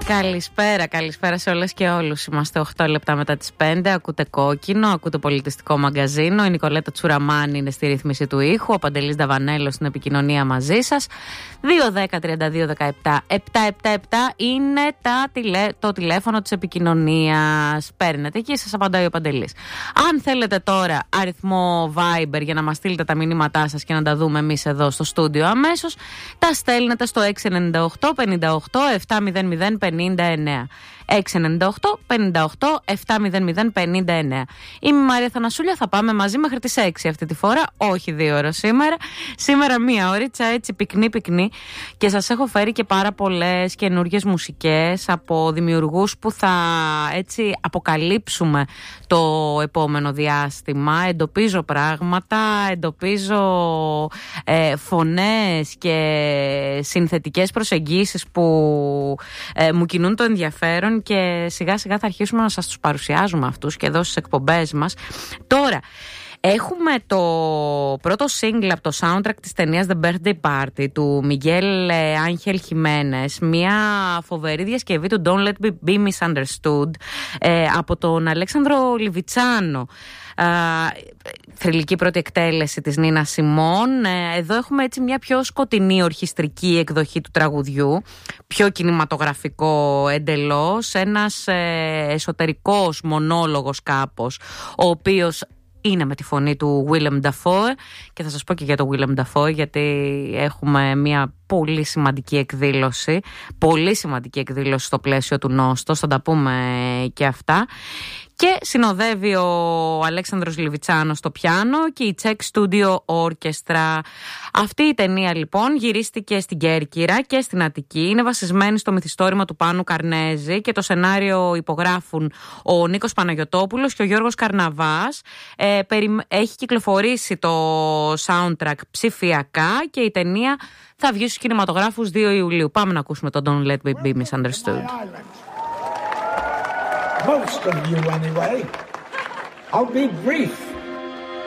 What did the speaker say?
Καλησπέρα σε όλες και όλους. Είμαστε 8 λεπτά μετά τις 5. Ακούτε Κόκκινο, ακούτε Πολιτιστικό Μαγκαζίνο. Η Νικολέτα Τσουραμάνη είναι στη ρύθμιση του ήχου. Ο Παντελής Δαβανέλος στην επικοινωνία μαζί σας. 210-32-17-777 είναι το τηλέφωνο της επικοινωνίας. Παίρνετε εκεί, σας απαντάει ο Παντελής. Αν θέλετε τώρα αριθμό Viber για να μας στείλετε τα μηνύματά σας και να τα δούμε εμείς εδώ στο στούντιο αμέσως, τα στέλνετε στο 698 58 700 59. 698 58 700 59. Είμαι η Μαρία Θανασούλια, θα πάμε μαζί μέχρι τις 6 αυτή τη φορά, όχι 2 ώρες σήμερα. Σήμερα μία ώριτσα έτσι πυκνή και σας έχω φέρει και πάρα πολλές καινούργιες μουσικές από δημιουργούς που θα έτσι αποκαλύψουμε το επόμενο διάστημα. Εντοπίζω πράγματα, εντοπίζω φωνές και συνθετικές προσεγγίσεις που μου κινούν το ενδιαφέρον και σιγά σιγά θα αρχίσουμε να σας τους παρουσιάζουμε αυτούς και εδώ στις εκπομπές μας. Τώρα, έχουμε το πρώτο single από το soundtrack της ταινίας The Birthday Party του Μιγέλ Άγχελ Χιμένες, μια φοβερή διασκευή του Don't Let Me Be Misunderstood από τον Αλέξανδρο Λιβιτσάνο. Θρυλική πρώτη εκτέλεση της Νίνα Σιμών. Εδώ έχουμε έτσι μια πιο σκοτεινή ορχιστρική εκδοχή του τραγουδιού, πιο κινηματογραφικό εντελώς, ένας εσωτερικός μονόλογος κάπως, ο οποίος είναι με τη φωνή του Willem Dafoe και θα σας πω και για το Willem Dafoe γιατί έχουμε μια πολύ σημαντική εκδήλωση στο πλαίσιο του Νόστος, θα τα πούμε και αυτά. Και συνοδεύει ο Αλέξανδρος Λιβιτσάνος στο πιάνο και η Czech Studio Orchestra. Αυτή η ταινία λοιπόν γυρίστηκε στην Κέρκυρα και στην Αττική. Είναι βασισμένη στο μυθιστόρημα του Πάνου Καρνέζη και το σενάριο υπογράφουν ο Νίκος Παναγιωτόπουλος και ο Γιώργος Καρναβάς. Έχει κυκλοφορήσει το soundtrack ψηφιακά και η ταινία θα βγει στους κινηματογράφους 2 Ιουλίου. Πάμε να ακούσουμε το Don't Let Me Be Misunderstood. Most of you, anyway. I'll be brief.